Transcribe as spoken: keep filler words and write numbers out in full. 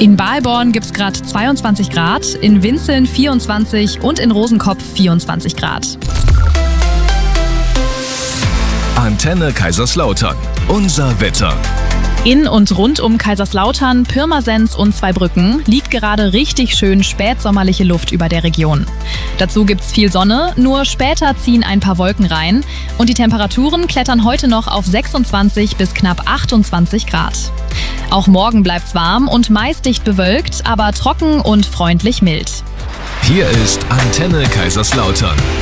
In Balborn gibt es gerade zweiundzwanzig Grad, in Winzeln vierundzwanzig und in Rosenkopf vierundzwanzig Grad. Antenne Kaiserslautern. Unser Wetter. In und rund um Kaiserslautern, Pirmasens und Zweibrücken liegt gerade richtig schön spätsommerliche Luft über der Region. Dazu gibt's viel Sonne, nur später ziehen ein paar Wolken rein und die Temperaturen klettern heute noch auf sechsundzwanzig bis knapp achtundzwanzig Grad. Auch morgen bleibt's warm und meist dicht bewölkt, aber trocken und freundlich mild. Hier ist Antenne Kaiserslautern.